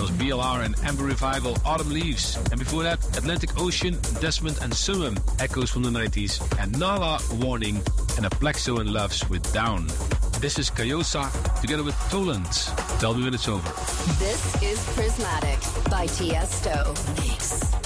That was BLR and Amber Revival, Autumn Leaves. And before that, Atlantic Ocean, Desmond and Summum, Echoes from the 90s. And Nala, Warning, and Aplexo and Loves with Down. This is Kayosa together with Toland. Tell me when it's over. This is Prismatic by Tiesto. Mix.